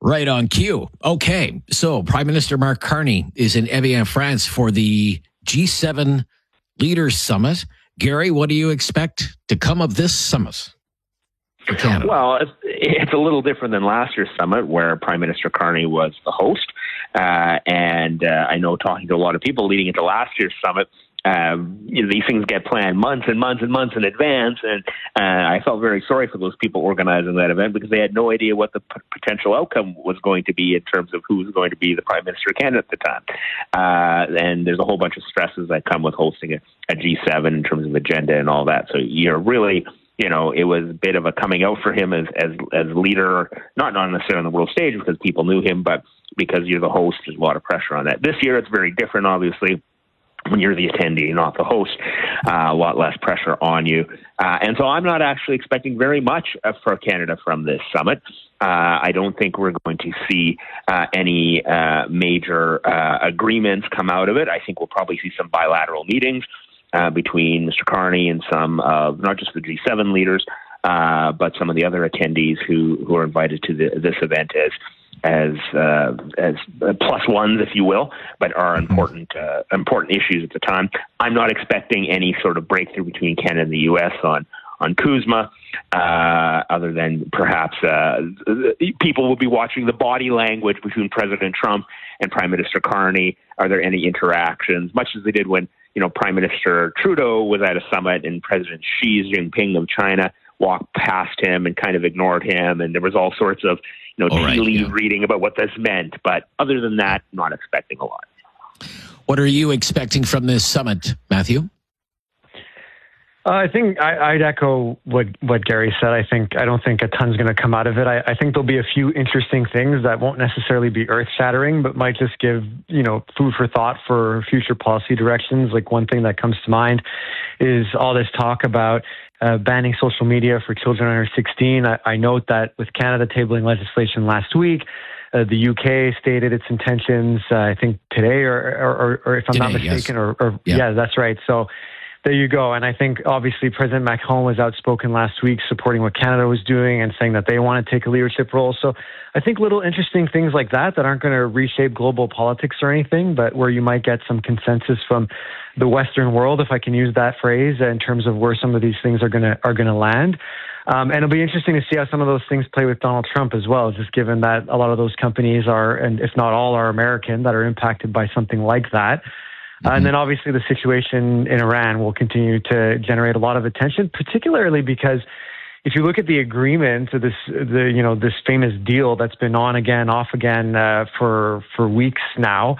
Right on cue. Okay, so Prime Minister Mark Carney is in Evian, France for the G7 Leaders Summit. Gary, what do you expect to come of this summit for Canada? Well, it's a little different than last year's summit where Prime Minister Carney was the host. And I know talking to a lot of people leading into last year's summit, these things get planned months and months and months in advance, and I felt very sorry for those people organizing that event because they had no idea what the potential outcome was going to be in terms of who was going to be the Prime Minister candidate at the time. And there's a whole bunch of stresses that come with hosting a G7 in terms of agenda and all that. So you're really, it was a bit of a coming out for him as leader, not necessarily on the world stage because people knew him, but because you're the host, there's a lot of pressure on that. This year it's very different, obviously. When you're the attendee, not the host, a lot less pressure on you. And so I'm not actually expecting very much for Canada from this summit. I don't think we're going to see any major agreements come out of it. I think we'll probably see some bilateral meetings between Mr. Carney and some of not just the G7 leaders, but some of the other attendees who are invited to this event as plus ones, if you will, but are important issues at the time. I'm not expecting any sort of breakthrough between Canada and the U.S. on CUSMA, other than perhaps people will be watching the body language between President Trump and Prime Minister Carney. Are there any interactions, much as they did when Prime Minister Trudeau was at a summit and President Xi Jinping of China walked past him and kind of ignored him, and there was all sorts of reading about what this meant. But other than that, not expecting a lot. What are you expecting from this summit, Matthew? I think I'd echo what Gary said. I don't think a ton's going to come out of it. I think there'll be a few interesting things that won't necessarily be earth-shattering, but might just give, food for thought for future policy directions. Like one thing that comes to mind is all this talk about banning social media for children under 16. I note that with Canada tabling legislation last week, the UK stated its intentions, I think today, or if I'm not mistaken, yes. Yeah, that's right. So there you go. And I think obviously President Macron was outspoken last week supporting what Canada was doing and saying that they want to take a leadership role. So I think little interesting things like that aren't going to reshape global politics or anything, but where you might get some consensus from the Western world, if I can use that phrase, in terms of where some of these things are going to land. And it'll be interesting to see how some of those things play with Donald Trump as well, just given that a lot of those companies are, and if not all, are American, that are impacted by something like that. And then obviously the situation in Iran will continue to generate a lot of attention, particularly because if you look at the agreement, this famous deal that's been on again, off again for weeks now,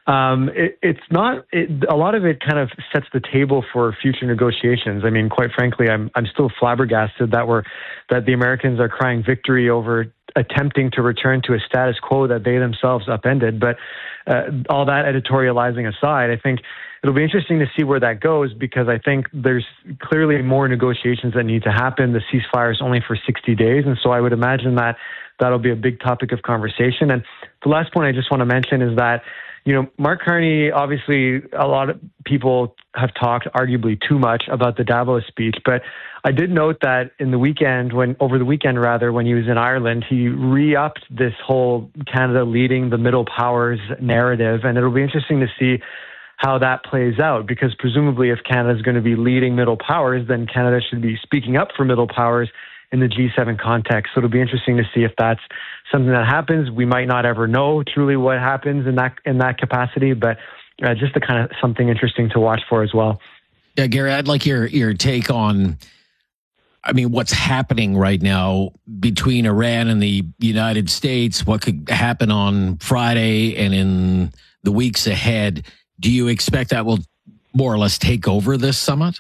a lot of it kind of sets the table for future negotiations. I mean, quite frankly, I'm still flabbergasted that the Americans are crying victory over attempting to return to a status quo that they themselves upended. But all that editorializing aside, I think it'll be interesting to see where that goes, because I think there's clearly more negotiations that need to happen. The ceasefire is only for 60 days. And so I would imagine that that'll be a big topic of conversation. And the last point I just want to mention is that, Mark Carney, obviously a lot of people have talked arguably too much about the Davos speech, but I did note that over the weekend, when he was in Ireland, he re-upped this whole Canada leading the middle powers narrative. And it'll be interesting to see how that plays out, because presumably if Canada is going to be leading middle powers, then Canada should be speaking up for middle powers in the G7 context. So it'll be interesting to see if that's something that happens. We might not ever know truly what happens in that capacity, but just something interesting to watch for as well. Yeah, Gary, I'd like your take on, what's happening right now between Iran and the United States, what could happen on Friday and in the weeks ahead. Do you expect that will more or less take over this summit?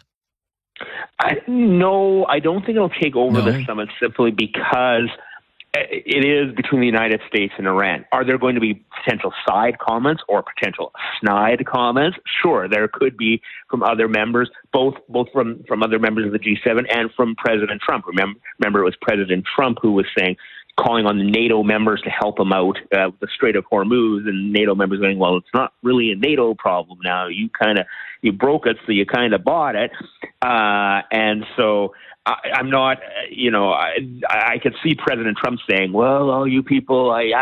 No, I don't think it'll take over the summit, simply because it is between the United States and Iran. Are there going to be potential side comments or potential snide comments? Sure, there could be from other members, both from other members of the G7 and from President Trump. Remember, it was President Trump who was calling on the NATO members to help him out with the Strait of Hormuz, and NATO members going, well, it's not really a NATO problem now. You broke it, so you kind of bought it. And so I'm not, I could see President Trump saying, well, all you people, I